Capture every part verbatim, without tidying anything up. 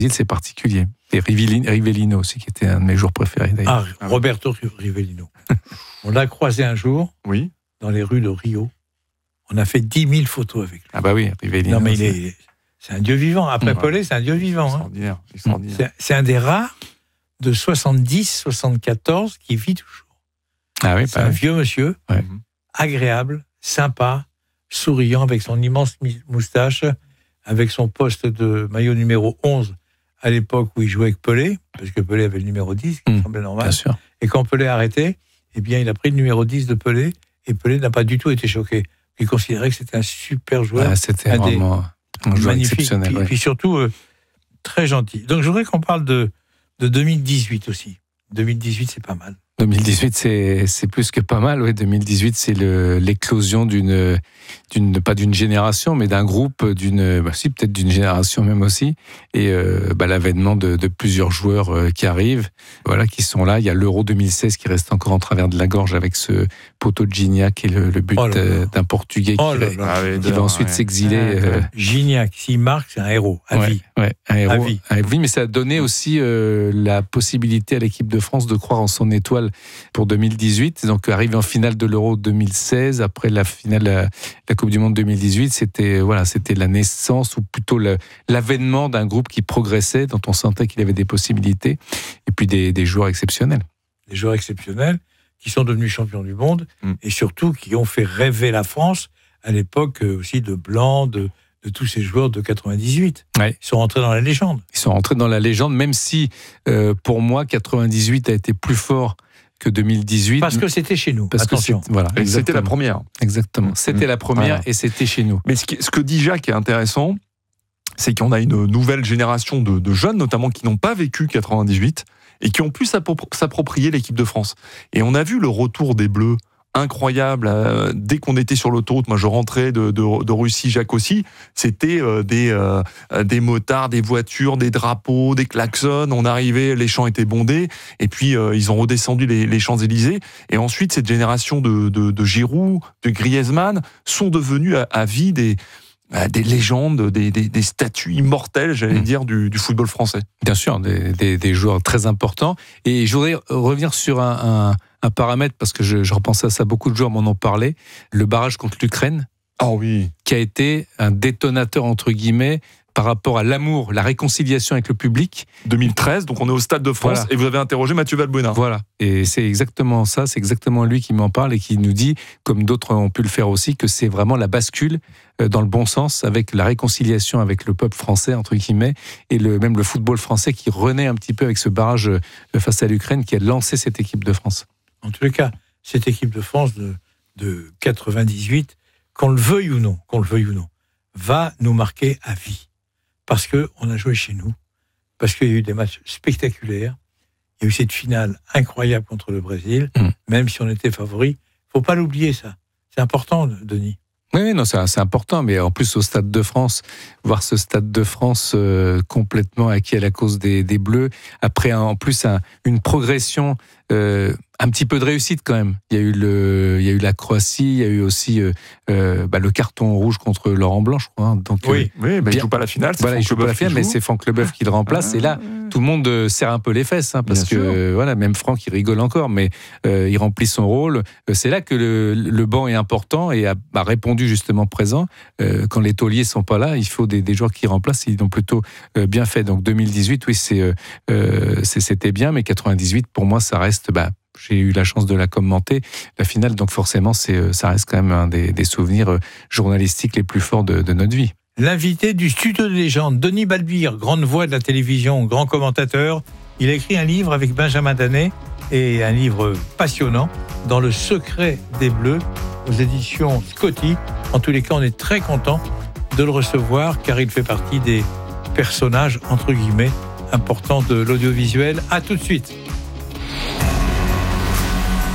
c'est particulier. Et Rivellino aussi, qui était un de mes joueurs préférés d'ailleurs. Ah, Roberto Rivellino. On l'a croisé un jour, oui. dans les rues de Rio. On a fait dix mille photos avec lui. Ah bah oui, Rivellino. Non mais il est, c'est un dieu vivant. Après ouais. Pelé, c'est un dieu vivant. Extraordinaire. Hein. Extraordinaire. C'est, c'est un des rares de soixante-dix soixante-quatorze qui vit toujours. Ah oui, c'est un oui. vieux monsieur, ouais. agréable, sympa, souriant, avec son immense moustache, avec son poste de maillot numéro onze à l'époque où il jouait avec Pelé, parce que Pelé avait le numéro dix, qui mmh, semblait normal. Bien sûr. Et quand Pelé a arrêté, eh bien, il a pris le numéro dix de Pelé, et Pelé n'a pas du tout été choqué. Il considérait que c'était un super joueur. Ah, c'était vraiment un joueur exceptionnel. Et ouais. puis surtout, euh, très gentil. Donc, je voudrais qu'on parle de, de deux mille dix-huit aussi. deux mille dix-huit, c'est pas mal. deux mille dix-huit, c'est, c'est plus que pas mal. Ouais. deux mille dix-huit, c'est le, l'éclosion d'une, d'une, pas d'une génération, mais d'un groupe, d'une, bah si, peut-être d'une génération même aussi. Et euh, bah, l'avènement de, de plusieurs joueurs euh, qui arrivent, voilà, qui sont là. Il y a l'Euro deux mille seize qui reste encore en travers de la gorge avec ce poteau de Gignac et le, le but oh euh, d'un Portugais oh qui, là va, là. qui va ensuite ouais. s'exiler. Euh, Gignac, s'il marque, c'est un héros, à ouais, vie. Ouais, un héros, à vie. À vie. Mais ça a donné aussi euh, la possibilité à l'équipe de France de croire en son étoile pour deux mille dix-huit, donc arrivé en finale de l'Euro deux mille seize, après la finale de la Coupe du Monde deux mille dix-huit, c'était, voilà, c'était la naissance, ou plutôt le, l'avènement d'un groupe qui progressait, dont on sentait qu'il avait des possibilités, et puis des, des joueurs exceptionnels. Des joueurs exceptionnels qui sont devenus champions du monde, mmh. et surtout qui ont fait rêver la France, à l'époque aussi de Blanc, de... de tous ces joueurs de quatre-vingt-dix-huit. Ouais. Ils sont rentrés dans la légende. Ils sont rentrés dans la légende, même si, euh, pour moi, quatre-vingt-dix-huit a été plus fort que deux mille dix-huit. Parce que c'était chez nous, Parce attention. Que voilà, c'était la première. Exactement, c'était mmh. la première voilà. Et c'était chez nous. Mais ce, qui, ce que dit Jacques est intéressant, c'est qu'on a une nouvelle génération de, de jeunes, notamment qui n'ont pas vécu quatre-vingt-dix-huit, et qui ont pu s'approprier l'équipe de France. Et on a vu le retour des Bleus, incroyable. Euh, dès qu'on était sur l'autoroute, moi je rentrais de, de, de Russie, Jacques aussi, c'était euh, des, euh, des motards, des voitures, des drapeaux, des klaxons. On arrivait, les champs étaient bondés, et puis euh, ils ont redescendu les, les Champs-Élysées. Et ensuite, cette génération de, de, de Giroud, de Griezmann sont devenus à, à vie des, des légendes, des, des, des statues immortelles, j'allais mmh. dire, du, du football français. Bien sûr, des, des, des joueurs très importants. Et je voudrais revenir sur un, un, un paramètre, parce que je, je repensais à ça, beaucoup de joueurs m'en ont parlé, le barrage contre l'Ukraine, oh oui. qui a été un détonateur, entre guillemets, par rapport à l'amour, la réconciliation avec le public. deux mille treize, donc on est au Stade de France, voilà. Et vous avez interrogé Mathieu Valbuena. Voilà, et c'est exactement ça, c'est exactement lui qui m'en parle et qui nous dit, comme d'autres ont pu le faire aussi, que c'est vraiment la bascule dans le bon sens, avec la réconciliation avec le peuple français, entre guillemets, et le, même le football français qui renaît un petit peu avec ce barrage face à l'Ukraine qui a lancé cette équipe de France. En tous les cas, cette équipe de France de, de quatre-vingt-dix-huit, qu'on le veuille ou non, qu'on le veuille ou non, va nous marquer à vie. Parce qu'on a joué chez nous, parce qu'il y a eu des matchs spectaculaires, il y a eu cette finale incroyable contre le Brésil, mmh. même si on était favori. Il ne faut pas l'oublier, ça. C'est important, Denis. Oui, non, c'est, c'est important, mais en plus au Stade de France, voir ce Stade de France euh, complètement acquis à la cause des, des Bleus, après un, en plus un, une progression, euh, un petit peu de réussite quand même. Il y a eu le, il y a eu la Croatie, il y a eu aussi euh, euh, bah, le carton rouge contre Laurent Blanc, je crois. Hein. Donc, oui, euh, oui, bah, il ne joue pas la finale. C'est voilà, Franck il joue pas la finale, mais c'est Franck Leboeuf qui le remplace. Ah, et là, tout le monde euh, serre un peu les fesses, hein, parce que euh, voilà, même Franck il rigole encore, mais euh, il remplit son rôle. C'est là que le, le banc est important et a, a répondu justement présent. Euh, quand les tauliers sont pas là, il faut des, des joueurs qui remplacent. Ils l'ont plutôt euh, bien fait. Donc deux mille dix-huit, oui, c'est, euh, c'est, c'était bien, mais quatre-vingt-dix-huit, pour moi, ça reste. Bah, j'ai eu la chance de la commenter, la finale, donc forcément, c'est, ça reste quand même un des, des souvenirs journalistiques les plus forts de, de notre vie. L'invité du Studio de Légende, Denis Balbir, grande voix de la télévision, grand commentateur. Il a écrit un livre avec Benjamin Danet, et un livre passionnant, Dans le secret des Bleus, aux éditions Scotty. En tous les cas, on est très content de le recevoir, car il fait partie des personnages, entre guillemets, importants de l'audiovisuel. À tout de suite.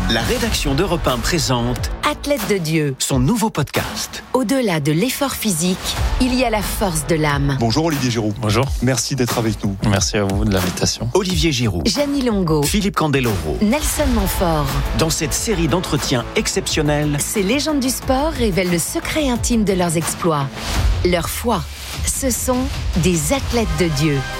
La rédaction d'Europe un présente Athlète de Dieu, son nouveau podcast. Au-delà de l'effort physique, il y a la force de l'âme. Bonjour Olivier Giroud. Bonjour. Merci d'être avec nous. Merci à vous de l'invitation. Olivier Giroud, Gianni Longo, Philippe Candeloro. Nelson Montfort. Dans cette série d'entretiens exceptionnels, Ces légendes du sport révèlent le secret intime de leurs exploits. Leur foi. Ce sont des athlètes de Dieu.